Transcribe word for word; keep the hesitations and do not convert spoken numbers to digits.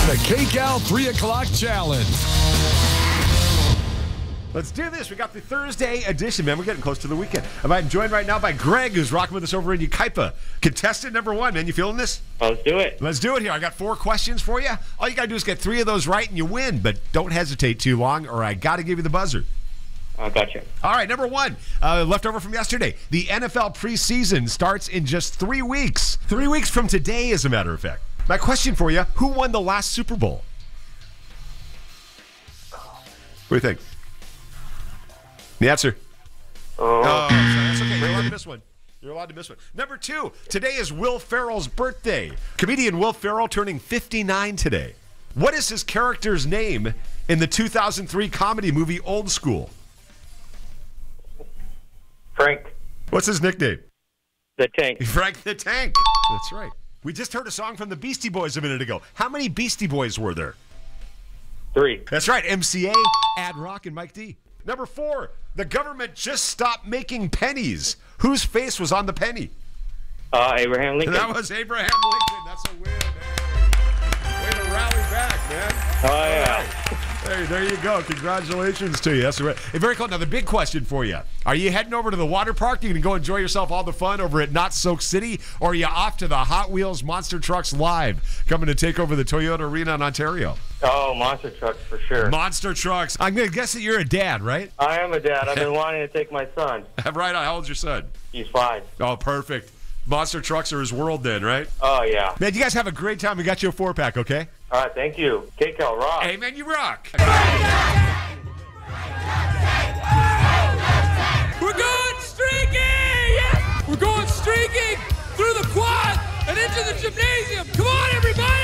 The K-Cal three o'clock Challenge. Let's do this. We got the Thursday edition, man. We're getting close to the weekend. I'm joined right now by Greg, who's rocking with us over in Yucaipa. Contestant number one, man. You feeling this? Let's do it. Let's do it here. I got four questions for you. All you got to do is get three of those right and you win. But don't hesitate too long or I got to give you the buzzer. I uh, gotcha. All right, number one, uh, left over from yesterday. The N F L preseason starts in just three weeks. Three weeks from today, as a matter of fact. My question for you, who won the last Super Bowl? What do you think? The answer? Oh, oh that's okay. You're allowed to miss one. You're allowed to miss one. Number two, today is Will Ferrell's birthday. Comedian Will Ferrell turning fifty-nine today. What is his character's name in the two thousand three comedy movie Old School? Frank. What's his nickname? The Tank. Frank the Tank. That's right. We just heard a song from the Beastie Boys a minute ago. How many Beastie Boys were there? Three. That's right. M C A, Ad Rock, and Mike D. Number four, the government just stopped making pennies. Whose face was on the penny? Uh, Abraham Lincoln. That was Abraham Lincoln. That's a win. Hey. Way to rally back, man. Oh, yeah. Hey, there you go. Congratulations to you. That's right. Hey, very cool. Now, the big question for you. Are you heading over to the water park? You going to go enjoy yourself all the fun over at Not Soak City? Or are you off to the Hot Wheels Monster Trucks Live coming to take over the Toyota Arena in Ontario? Oh, monster trucks for sure. Monster Trucks. I'm going to guess that you're a dad, right? I am a dad. I've been wanting to take my son. Right on. How old's your son? He's five. Oh, perfect. Monster Trucks are his world then, right? Oh, yeah. Man, you guys have a great time. We got you a four-pack, okay? All right, thank you. K-Cal rock. Hey, man, you rock. We're going streaking! Yes! We're going streaking through the quad and into the gymnasium. Come on, everybody!